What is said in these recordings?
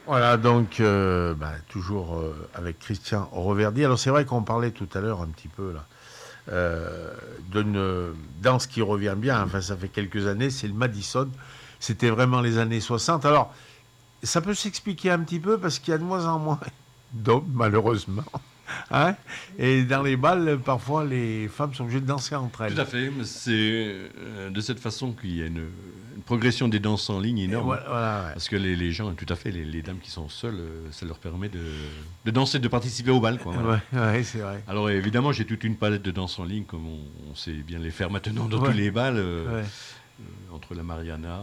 Voilà, donc toujours avec Christian Reverdy. Alors c'est vrai qu'on parlait tout à l'heure un petit peu là d'une danse qui revient bien. Enfin, ça fait quelques années, c'est le Madison. C'était vraiment les années 60. Alors, ça peut s'expliquer un petit peu parce qu'il y a de moins en moins d'hommes, malheureusement. Hein, et dans les balles, parfois, les femmes sont obligées de danser entre Tout elles. à fait, mais c'est de cette façon qu'il y a une progression des danses en ligne Et énorme. voilà, voilà, ouais. Parce que les gens, tout à fait, les dames qui sont seules, ça leur permet de danser, de participer au bal, quoi, voilà. Ouais, ouais, c'est vrai. Alors évidemment, j'ai toute une palette de danses en ligne, comme on sait bien les faire maintenant dans tous Ouais, les bals, ouais, entre la Mariana,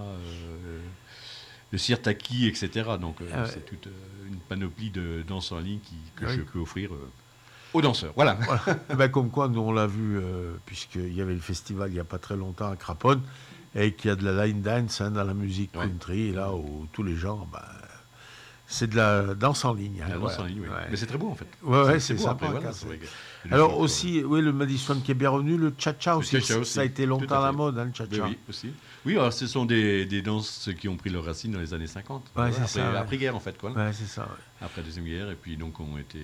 le sirtaki, etc. Donc ouais. c'est toute une panoplie de danses en ligne que je Oui. peux offrir aux danseurs. Voilà. Voilà. Eh ben, comme quoi, nous on l'a vu, puisqu'il y avait le festival il n'y a pas très longtemps à Craponne, et qu'il y a de la line dance hein, dans la musique Ouais. country, là où tous les gens, c'est de la danse en ligne. Hein, La danse voilà. en ligne, oui. Ouais. Mais c'est très beau en fait. Ouais, C'est c'est beau après, sympa. voilà. Quand C'est vrai qu'il y a des Alors choses, aussi, oui, le Madison qui est bien revenu, le cha-cha le aussi. cha-cha aussi. Ça a été Tout longtemps à à la fait. mode, hein, le Ben cha-cha. oui, aussi. Oui, alors ce sont des danses qui ont pris leurs racines dans les années 50. Ouais, Voilà, c'est ça. Ouais, après-guerre en fait, quoi. ouais c'est ça. Ouais. Après la Deuxième Guerre, et puis donc ont été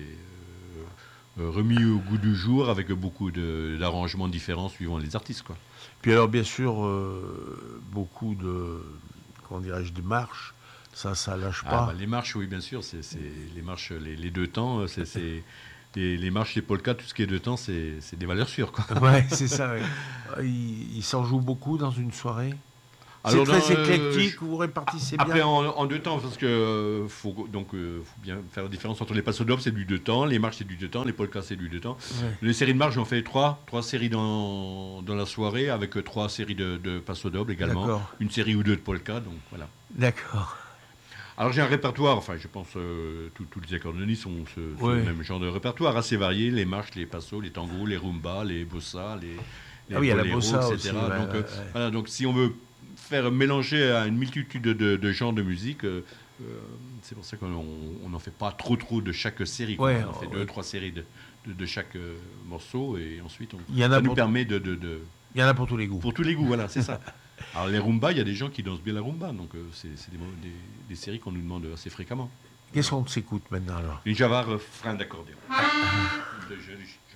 remis au goût du jour avec beaucoup d'arrangements différents suivant les artistes, quoi. Puis alors, bien sûr, beaucoup comment dirais-je, de marches. Ça lâche Ah, pas. bah, les marches, oui, bien sûr, c'est les marches, les deux temps, les marches, les polkas, tout ce qui est deux temps, c'est des valeurs sûres, quoi. Ouais, c'est ça. Ouais. Il s'en joue beaucoup dans une soirée. C'est Alors, très éclectique, vous répartissez bien. après, en deux temps, parce que faut bien faire la différence entre les passos d'ob, c'est du deux temps, les marches, c'est du deux temps, les polkas, c'est du deux temps. Ouais. Les séries de marches, j'en fais trois séries dans la soirée, avec trois séries de passos d'ob également, D'accord. une série ou deux de polkas, donc voilà. D'accord. Alors j'ai un répertoire, enfin je pense tous les accordéonistes ont ce Ouais. même genre de répertoire assez varié, les marches, les passos, les tangos, les rumbas, les bossas, les Ah oui, il y a la boléros, bossa etc. aussi. Donc voilà, donc si on veut faire mélanger à une multitude de genres de musique, c'est pour ça qu'on n'en fait pas trop de chaque série, quoi. Ouais, On fait ouais. 2-3 séries de chaque morceau et ensuite Il y en a ça nous pour, permet il y en a pour tous les goûts. pour tous les goûts, voilà, c'est ça. Alors les rumbas, il y a des gens qui dansent bien la rumba, donc c'est des séries qu'on nous demande assez fréquemment. Qu'est-ce qu'on s'écoute maintenant alors? Une Javard frein d'accordéon.